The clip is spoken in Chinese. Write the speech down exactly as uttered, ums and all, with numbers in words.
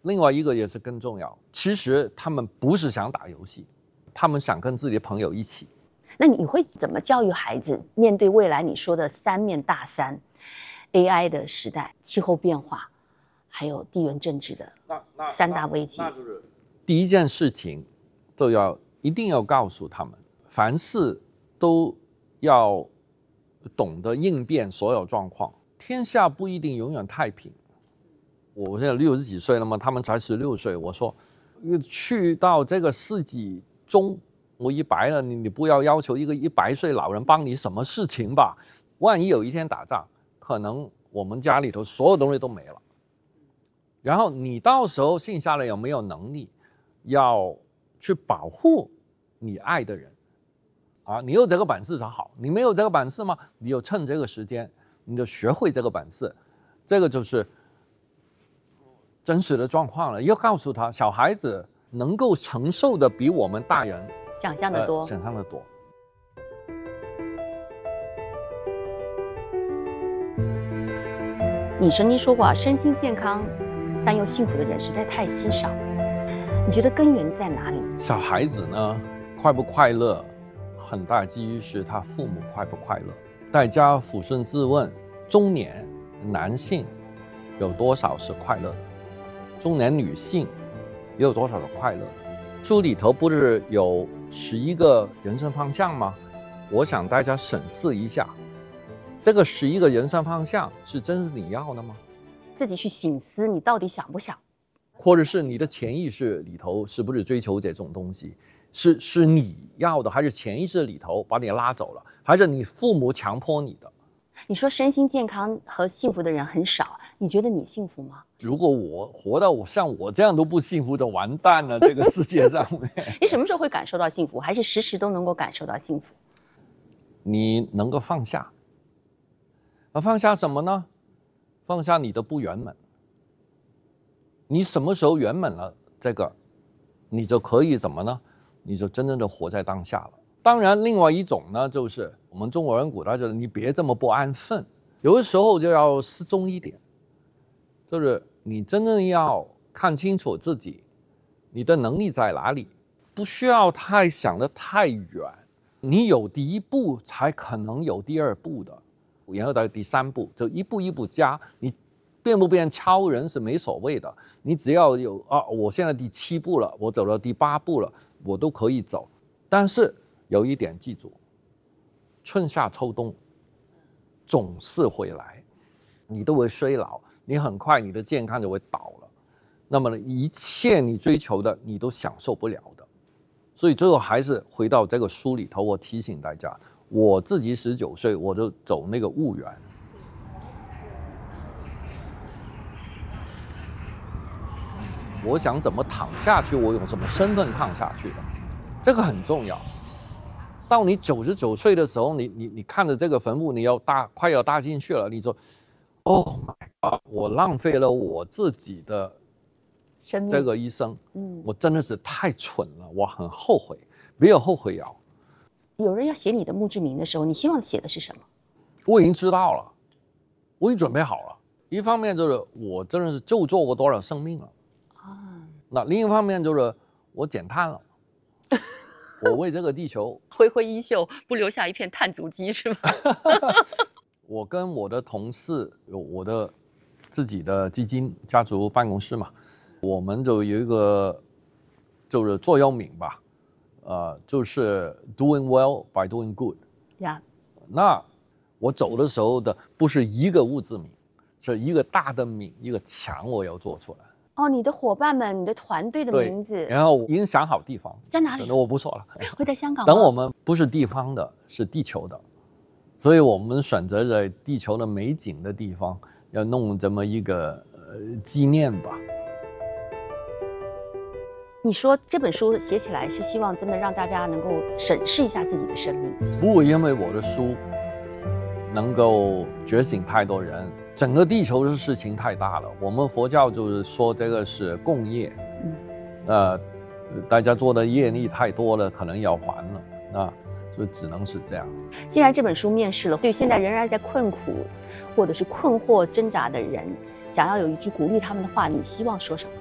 另外一个也是更重要，其实他们不是想打游戏，他们想跟自己的朋友一起。 那你会怎么教育孩子面对未来你说的三面大山 A I 的时代、气候变化，还有地缘政治的三大危机？ 那就是第一件事情，都要一定要告诉他们，凡事都要懂得应变所有状况。天下不一定永远太平。我现在六十几岁了嘛，他们才十六岁。我说，去到这个世纪中，我一百了，你你不要要求一个一百岁老人帮你什么事情吧？万一有一天打仗，可能我们家里头所有东西都没了。然后你到时候剩下来有没有能力，要去保护你爱的人？啊，你有这个本事才好，你没有这个本事吗？你就趁这个时间，你就学会这个本事，这个就是真实的状况了。要告诉他，小孩子能够承受的比我们大人想象的多， 呃、想象的多。 你曾经说过啊，身心健康但又幸福的人实在太稀少。你觉得根源在哪里？ 小孩子呢，快不快乐，很大基于是他父母快不快乐。大家俯身自问，中年男性有多少是快乐的？中年女性也有多少是快乐的？书里头不是有十一个人生方向吗？我想大家审视一下，这个十一个人生方向是真是你要的吗？ 自己去省思，你到底想不想？ 或者是你的潜意识里头是不是追求这种东西？是是你要的，还是潜意识里头把你拉走了？还是你父母强迫你的？ 你说身心健康和幸福的人很少，你觉得你幸福吗？ 如果我活到我像我这样都不幸福，就完蛋了，这个世界上面。 你什么时候会感受到幸福？还是时时都能够感受到幸福？ 你能够放下。那放下什么呢？放下你的不圆满。你什么时候圆满了这个，你就可以怎么呢？你就真正的活在当下了。当然，另外一种呢，就是我们中国人古代就是你别这么不安分，有的时候就要适中一点，就是你真正要看清楚自己，你的能力在哪里，不需要太想得太远。你有第一步，才可能有第二步的，然后到第三步，就一步一步加。你变不变超人是没所谓的，你只要有啊，我现在第七步了，我走到第八步了，我都可以走。但是有一点记住，春夏秋冬总是会来，你都会衰老，你很快你的健康就会倒了。那么一切你追求的，你都享受不了的。所以最后还是回到这个书里头，我提醒大家，我自己十九岁我就走那个婺源。我想怎么躺下去，我用什么身份躺下去的，这个很重要。到你九十九岁的时候，你你你看着这个坟墓，你要搭快要搭进去了，你说 ，Oh my God， 我浪费了我自己的这个一生，嗯，我真的是太蠢了，我很后悔，没有后悔药。 有人要写你的墓志铭的时候，你希望写的是什么？ 我已经知道了，我已经准备好了。一方面就是我真的是就做过多少生命了。啊，那另一方面就是我减碳了，我为这个地球挥挥衣袖，不留下一片碳足迹，是吗？ 我跟我的同事有我的自己的基金家族办公室嘛，我们就有一个就是座右铭吧，呃，就是 doing well by doing good。 呀， yeah. 那我走的时候的不是一个物字铭，是一个大的铭，一个墙我要做出来。 哦，你的伙伴们，你的团队的名字， 然后已经想好地方在哪里？ 我不说了， 会在香港吗？ 等我们不是地方的，是地球的，所以我们选择在地球的美景的地方，要弄这么一个呃纪念吧。 你说这本书写起来是希望真的让大家能够审视一下自己的生命， 不会因为我的书能够觉醒太多人。整个地球的事情太大了，我们佛教就是说这个是共业，嗯，呃，大家做的业力太多了，可能要还了，那就只能是这样。 既然这本书面世了，对现在仍然在困苦或者是困惑挣扎的人，想要有一句鼓励他们的话，你希望说什么？